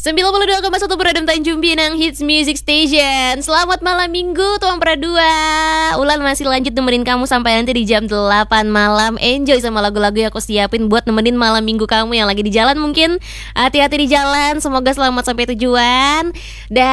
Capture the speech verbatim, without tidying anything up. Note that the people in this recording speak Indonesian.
sembilan puluh dua koma satu Peradam Tanjung Pinang Hits Music Station. Selamat malam minggu Tuan Pradua. Ulan masih lanjut nemenin kamu sampai nanti di jam delapan malam. Enjoy sama lagu-lagu yang aku siapin buat nemenin malam minggu kamu yang lagi di jalan mungkin. Hati-hati di jalan, semoga selamat sampai tujuan. Dan